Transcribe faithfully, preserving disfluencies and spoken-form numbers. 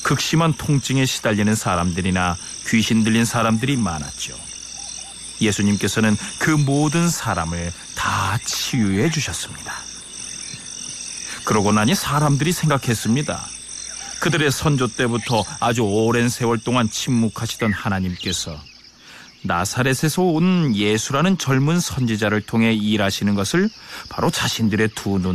극심한 통증에 시달리는 사람들이나 귀신 들린 사람들이 많았죠. 예수님께서는 그 모든 사람을 다 치유해 주셨습니다. 그러고 나니 사람들이 생각했습니다. 그들의 선조 때부터 아주 오랜 세월 동안 침묵하시던 하나님께서 나사렛에서 온 예수라는 젊은 선지자를 통해 일하시는 것을 바로 자신들의 두 눈